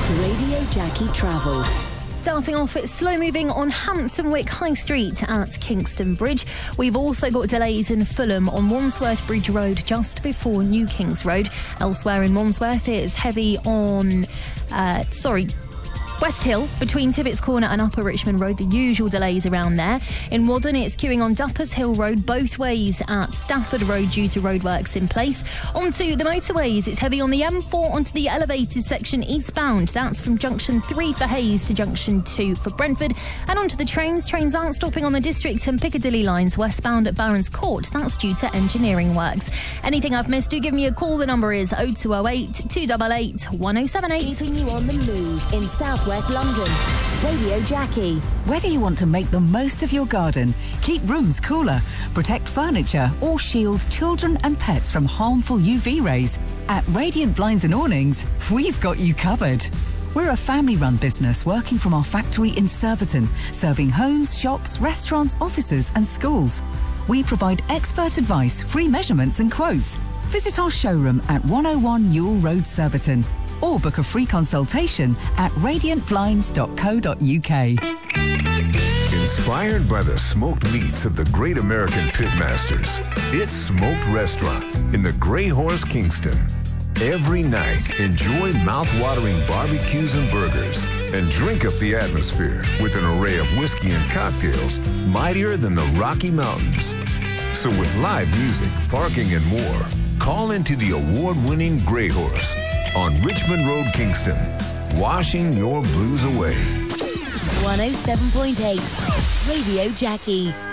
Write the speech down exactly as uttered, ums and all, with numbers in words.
Radio Jackie Travel. Starting off, it's slow moving on Hampton Wick High Street at Kingston Bridge. We've also got delays in Fulham on Wandsworth Bridge Road just before New Kings Road. Elsewhere in Wandsworth, it's heavy on, uh, sorry, West Hill, between Tibbets Corner and Upper Richmond Road, the usual delays around there. In Wadden, it's queuing on Duppers Hill Road both ways at Stafford Road due to roadworks in place. Onto the motorways, it's heavy on the M four onto the elevated section eastbound. That's from Junction three for Hayes to Junction two for Brentford. And onto the trains, trains aren't stopping on the District and Piccadilly lines westbound at Barons Court. That's due to engineering works. Anything I've missed, do give me a call. The number is oh two oh eight, two eight eight, one oh seven eight. Keeping you on the move in South West London. Radio Jackie. Whether you want to make the most of your garden, keep rooms cooler, protect furniture, or shield children and pets from harmful U V rays, at Radiant Blinds and Awnings, we've got you covered. We're a family-run business working from our factory in Surbiton, serving homes, shops, restaurants, offices and schools. We provide expert advice, free measurements and quotes. Visit our showroom at one oh one Newell Road, Surbiton, or book a free consultation at radiant blinds dot co dot uk. Inspired by the smoked meats of the great American pitmasters, it's Smoked Restaurant in the Grey Horse, Kingston. Every night, enjoy mouth-watering barbecues and burgers and drink up the atmosphere with an array of whiskey and cocktails mightier than the Rocky Mountains. So with live music, parking, and more, call into the award-winning Grey Horse on Richmond Road, Kingston, washing your blues away. one oh seven point eight Radio Jackie.